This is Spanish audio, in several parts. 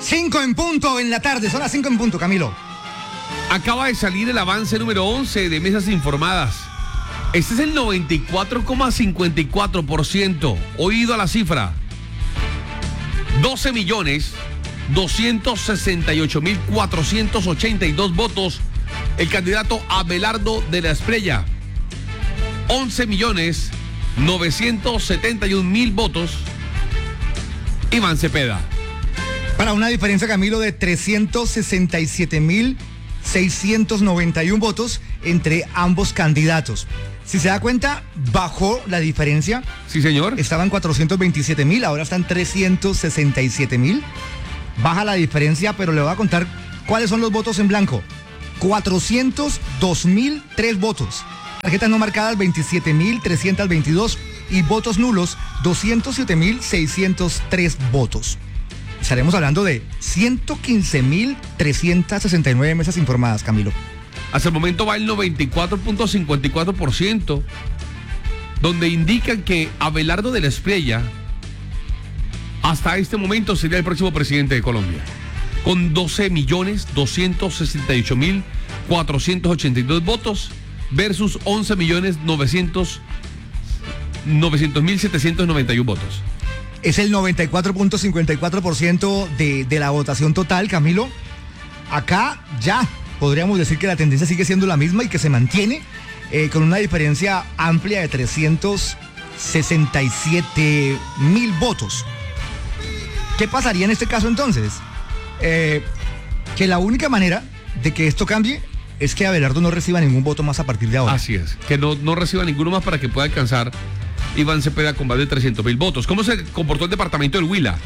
5 en punto en la tarde, son las 5 en punto, Camilo. Acaba de salir el avance número 11 de mesas informadas. Este es el 94,54%. Oído a la cifra. 12.268.482 votos. El candidato Abelardo de la Espriella. 11.971.000 votos. Iván Cepeda. Para una diferencia, Camilo, de 367.691 votos entre ambos candidatos. Si se da cuenta, bajó la diferencia. Sí, señor. Estaban 427.000, ahora están 367.000. Baja la diferencia, pero le voy a contar cuáles son los votos en blanco. 402.003 votos. Tarjetas no marcadas, 27.322. Y votos nulos, 207.603 votos. Estaremos hablando de 115.369 mesas informadas, Camilo. Hasta el momento va el 94,54%, donde indican que Abelardo de la Espriella hasta este momento sería el próximo presidente de Colombia, con 12.268.482 votos versus 11.900.791 votos. Es el 94.54% de la votación total, Camilo. Acá ya podríamos decir que la tendencia sigue siendo la misma y que se mantiene con una diferencia amplia de 367.000 votos. ¿Qué pasaría en este caso entonces? Que la única manera de que esto cambie es que Abelardo no reciba ningún voto más a partir de ahora. Así es, que no reciba ninguno más para que pueda alcanzar Iván Cepeda con más de 300.000 votos. ¿Cómo se comportó el departamento del Huila?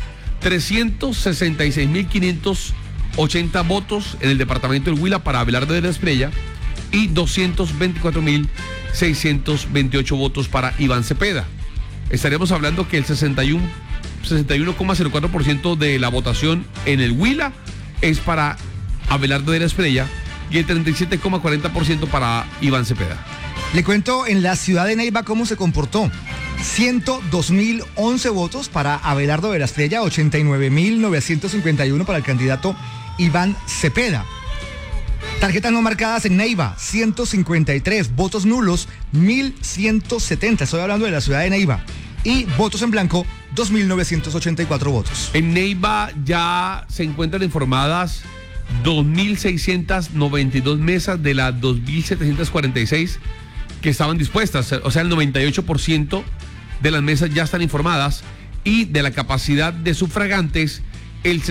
366.580 votos en el departamento del Huila para Abelardo de la Espriella y 224.628 votos para Iván Cepeda. Estaríamos hablando que el 61,04% de la votación en el Huila es para Abelardo de la Espriella y el 37,40% para Iván Cepeda. Le cuento en la ciudad de Neiva cómo se comportó. 102.011 votos para Abelardo de la Espriella, 89.951 para el candidato Iván Cepeda. Tarjetas no marcadas en Neiva, 153. Votos nulos, 1.170. Estoy hablando de la ciudad de Neiva. Y votos en blanco, 2.984 votos. En Neiva ya se encuentran informadas 2.692 mesas de las 2.746 que estaban dispuestas. O sea, el 98% de las mesas ya están informadas y de la capacidad de sufragantes, el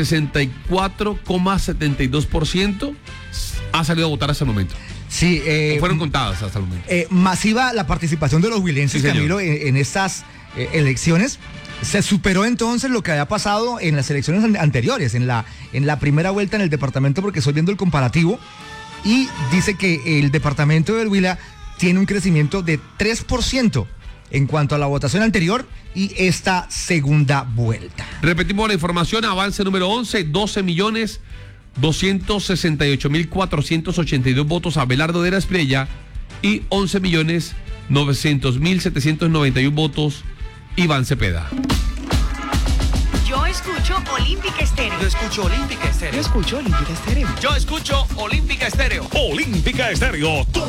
64,72% ha salido a votar hasta el momento. Sí, fueron contadas hasta el momento. Masiva la participación de los huilenses, sí, Camilo, en estas elecciones. Se superó entonces lo que había pasado en las elecciones anteriores, en la primera vuelta en el departamento, porque estoy viendo el comparativo y dice que el departamento del Huila tiene un crecimiento de 3% en cuanto a la votación anterior y esta segunda vuelta. Repetimos la información, avance número 11, 12.268.482 votos a Abelardo de la Espriella y 11.900.791 votos Iván Cepeda. Yo escucho Olímpica Estéreo. Yo escucho Olímpica Estéreo. Yo escucho Olímpica Estéreo. Yo escucho Olímpica Estéreo. Olímpica Estéreo.